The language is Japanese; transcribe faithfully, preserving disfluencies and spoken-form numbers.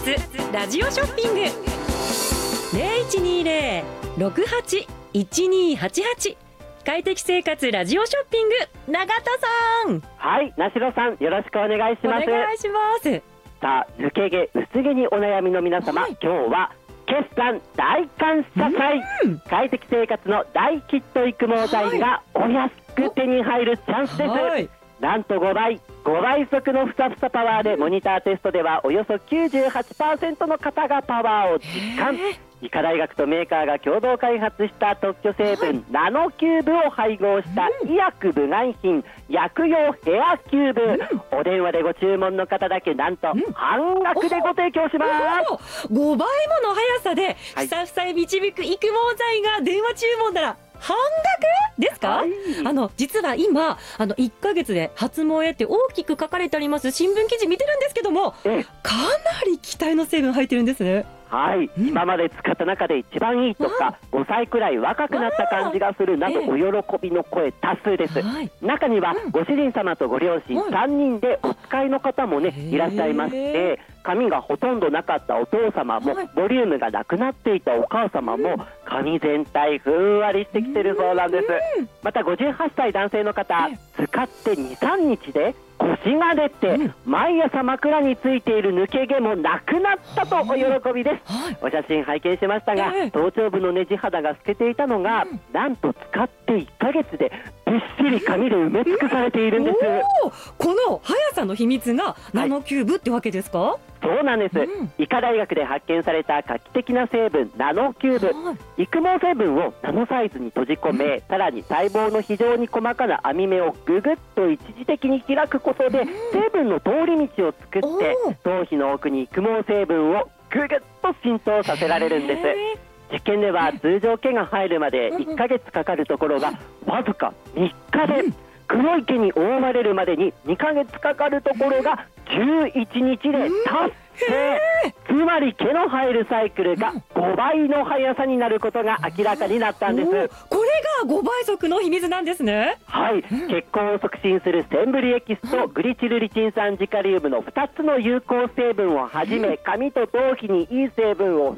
ラジオショッピング ゼロいちにゼロ ろくはち いちにはちはち快適生活ラジオショッピング永田さん。 はい、なしろさん、よろしくお願いします。 お願いします。 さあ、抜け毛薄毛にお悩みの皆様、はい、今日は決算大感謝祭、快適生活の大ヒット育毛剤がお安く手に入るチャンスです、はい、なんとごばいごばい速のふさふさパワーでモニターテストではおよそ きゅうじゅうはちパーセント の方がパワーを実感。医科大学とメーカーが共同開発した特許成分、はい、ナノキューブを配合した医薬部外品、薬用ヘアキューブ、うん、お電話でご注文の方だけなんと半額でご提供します。 ごばいもの速さでふさふさへ導く育毛剤が電話注文なら半額ですか、はい、あの実は今あのいっかげつで発毛へって大きく書かれてあります新聞記事見てるんですけども、かなり期待の成分入ってるんですね。 はい、うん、今まで使った中で一番いいとか、ごさいくらい若くなった感じがするなどお喜びの声多数です、はい、中にはご主人様とご両親さんにんでお使いの方もねいらっしゃいまして、髪がほとんどなかったお父様も、はい、ボリュームがなくなっていたお母様も、うん、髪全体ふんわりしてきてるそうなんです、うん、またごじゅうはっさい男性の方、使ってにさんにちで腰が出て、うん、毎朝枕についている抜け毛もなくなったとお喜びです、はい、お写真拝見しましたが、えー、頭頂部のねじ肌が透けていたのが、うん、なんと使っていっかげつでびっしり髪で埋め尽くされているんです。 この速さの秘密がナノキューブってわけですか？はい、 そうなんです、うん、医科大学で発見された画期的な成分ナノキューブ、はい、育毛成分をナノサイズに閉じ込め、うん、さらに細胞の非常に細かな網目をぐぐっと一時的に開くことで、うん、成分の通り道を作って頭皮の奥に育毛成分をぐぐっと浸透させられるんです。実験では通常毛が生えるまでいっかげつかかるところがわずかみっかで、黒い毛に覆われるまでににかげつかかるところがじゅういちにちで達成。つまり毛の生えるサイクルがごばいの速さになることが明らかになったんです。これがごばい速の秘密なんですね。 はい、血行を促進するセンブリエキスとグリチルリチン酸ジカリウムのふたつの有効成分をはじめ、髪と頭皮にいい成分を